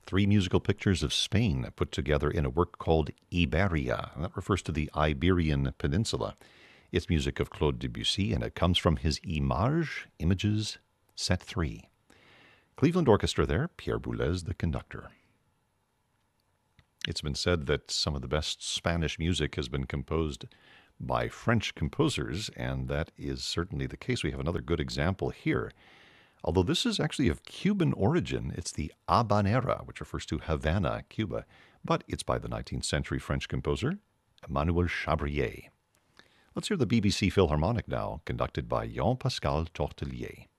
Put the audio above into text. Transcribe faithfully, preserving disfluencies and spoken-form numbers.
three musical pictures of Spain put together in a work called Iberia. And that refers to the Iberian Peninsula. It's music of Claude Debussy, and it comes from his Images, Images, Set three. Cleveland Orchestra there, Pierre Boulez, the conductor. It's been said that some of the best Spanish music has been composed by French composers, and that is certainly the case. We have another good example here. Although this is actually of Cuban origin, it's the habanera, which refers to Havana, Cuba, but it's by the nineteenth century French composer, Emmanuel Chabrier. Let's hear the B B C Philharmonic now, conducted by Jean-Pascal Tortelier.